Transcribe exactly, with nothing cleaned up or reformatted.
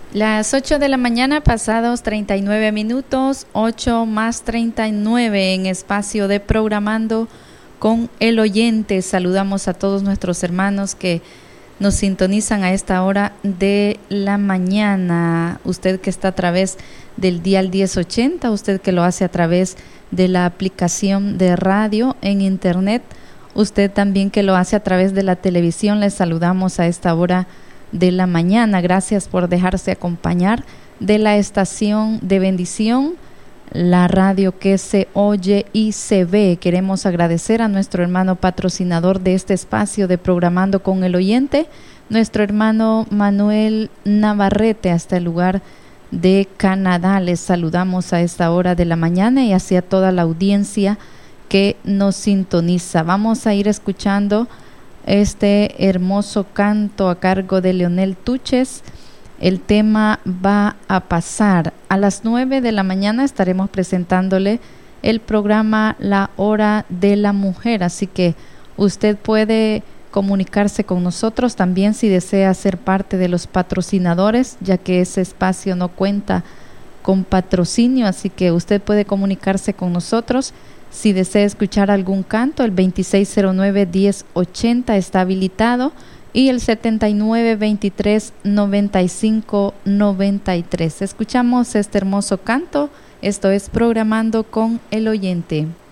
Las ocho de la mañana pasados treinta y nueve minutos, ocho más treinta y nueve en espacio de Programando con el Oyente. Saludamos a todos nuestros hermanos que nos sintonizan a esta hora de la mañana. Usted que está a través del dial diez ochenta, usted que lo hace a través de la aplicación de radio en internet, usted también que lo hace a través de la televisión, les saludamos a esta hora de la mañana. Gracias por dejarse acompañar de la estación de bendición, la radio que se oye y se ve. Queremos agradecer a nuestro hermano patrocinador de este espacio de Programando con el Oyente, nuestro hermano Manuel Navarrete, hasta el lugar de Canadá. Les saludamos a esta hora de la mañana y hacia toda la audiencia que nos sintoniza. Vamos a ir escuchando este hermoso canto a cargo de Leonel Tuches. El tema Va a pasar. A las nueve de la mañana estaremos presentándole el programa La Hora de la Mujer, así que usted puede comunicarse con nosotros también si desea ser parte de los patrocinadores, ya que ese espacio no cuenta con patrocinio, así que usted puede comunicarse con nosotros. Si desea escuchar algún canto, el veintiséis cero nueve, diez ochenta está habilitado y el setenta y nueve, veintitrés, noventa y cinco, noventa y tres. Escuchamos este hermoso canto. Esto es Programando con el Oyente.